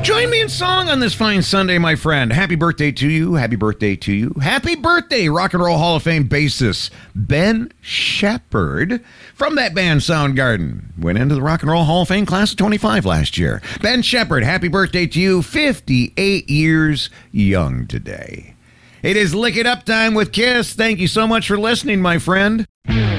Join me in song on this fine Sunday, my friend. Happy birthday to you. Happy birthday to you. Happy birthday, Rock and Roll Hall of Fame bassist Ben Shepherd from that band Soundgarden. Went into the Rock and Roll Hall of Fame class of 25 last year. Ben Shepherd, happy birthday to you. 58 years young today. It is Lick It Up time with Kiss. Thank you so much for listening, my friend.